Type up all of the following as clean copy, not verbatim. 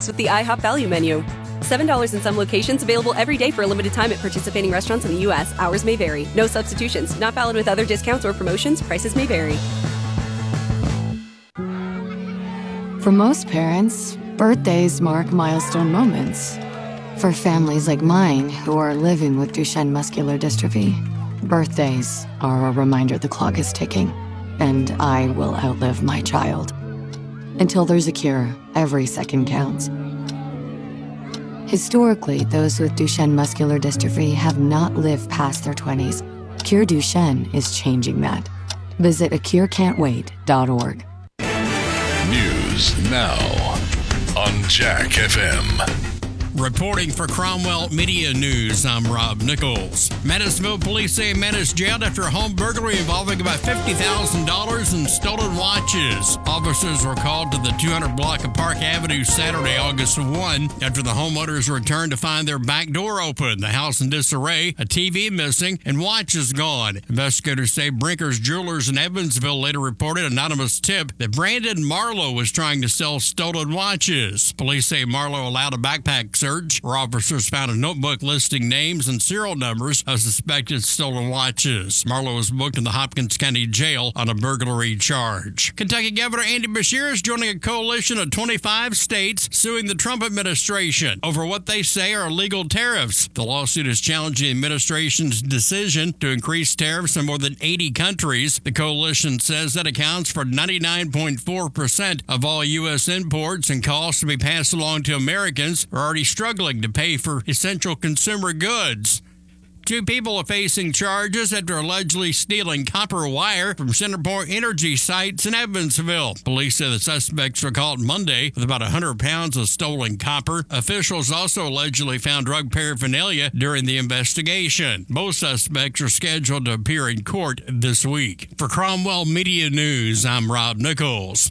with the IHOP value menu. $7 in some locations, available every day for a limited time at participating restaurants in the U.S. Hours may vary. No substitutions. Not valid with other discounts or promotions. Prices may vary. For most parents, birthdays mark milestone moments. For families like mine who are living with Duchenne muscular dystrophy, birthdays are a reminder the clock is ticking, and I will outlive my child. Until there's a cure, every second counts. Historically, those with Duchenne muscular dystrophy have not lived past their 20s. Cure Duchenne is changing that. Visit acurecan'twait.org. News now on Jack FM. Reporting for Cromwell Media News, I'm Rob Nichols. Madisonville police say a man is jailed after a home burglary involving about $50,000 in stolen watches. Officers were called to the 200 block of Park Avenue Saturday, August 1, after the homeowners returned to find their back door open, the house in disarray, a TV missing, and watches gone. Investigators say Brinker's Jewelers in Evansville later reported an anonymous tip that Brandon Marlowe was trying to sell stolen watches. Police say Marlowe allowed a backpack search where officers found a notebook listing names and serial numbers of suspected stolen watches. Marlowe was booked in the Hopkins County Jail on a burglary charge. Kentucky Governor Andy Beshear is joining a coalition of 25 states suing the Trump administration over what they say are illegal tariffs. The lawsuit is challenging the administration's decision to increase tariffs in more than 80 countries. The coalition says that accounts for 99.4% of all U.S. imports, and costs to be passed along to Americans are already struggling to pay for essential consumer goods. 2 people are facing charges after allegedly stealing copper wire from CenterPoint Energy sites in Evansville. Police say the suspects were caught Monday with about 100 pounds of stolen copper. Officials also allegedly found drug paraphernalia during the investigation. Both suspects are scheduled to appear in court this week. For Cromwell Media News, I'm Rob Nichols.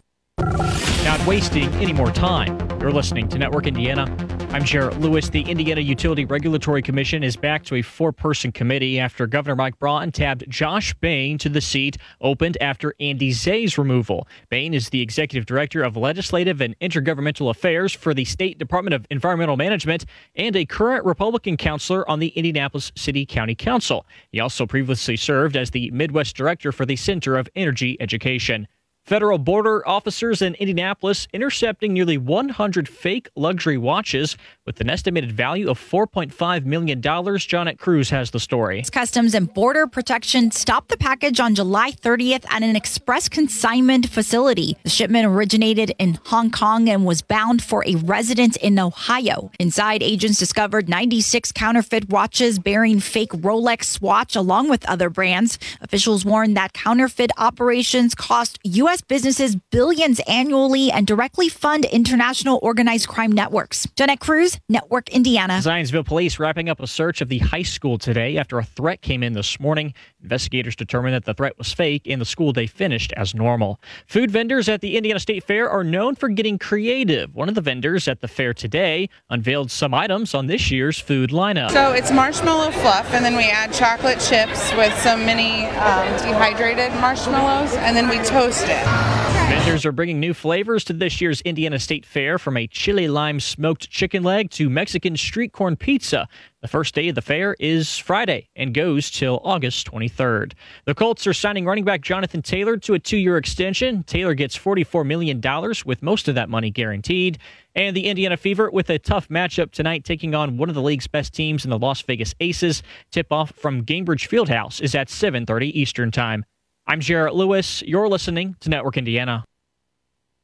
Not wasting any more time. You're listening to Network Indiana. I'm Jarrett Lewis. The Indiana Utility Regulatory Commission is back to a 4-person committee after Governor Mike Braun tabbed Josh Bain to the seat opened after Andy Zay's removal. Bain is the executive director of legislative and intergovernmental affairs for the State Department of Environmental Management and a current Republican counselor on the Indianapolis City County Council. He also previously served as the Midwest director for the Center of Energy Education. Federal border officers in Indianapolis intercepting nearly 100 fake luxury watches with an estimated value of $4.5 million. Jonette Cruz has the story. Customs and Border Protection stopped the package on July 30th at an express consignment facility. The shipment originated in Hong Kong and was bound for a resident in Ohio. Inside, agents discovered 96 counterfeit watches bearing fake Rolex Swatch along with other brands. Officials warned that counterfeit operations cost U.S. businesses billions annually and directly fund international organized crime networks. Jonette Cruz, Network Indiana. Zionsville police wrapping up a search of the high school today after a threat came in this morning. Investigators determined that the threat was fake and the school day finished as normal. Food vendors at the Indiana State Fair are known for getting creative. One of the vendors at the fair today unveiled some items on this year's food lineup. So it's marshmallow fluff, and then we add chocolate chips with some mini dehydrated marshmallows, and then we toast it. Vendors are bringing new flavors to this year's Indiana State Fair, from a chili lime smoked chicken leg to Mexican street corn pizza. The first day of the fair is Friday and goes till August 23rd. The Colts are signing running back Jonathan Taylor to a 2-year extension. Taylor gets $44 million, with most of that money guaranteed. And the Indiana Fever with a tough matchup tonight, taking on one of the league's best teams in the Las Vegas Aces. Tip-off from Gainbridge Fieldhouse is at 7:30 Eastern Time. I'm Jarrett Lewis. You're listening to Network Indiana.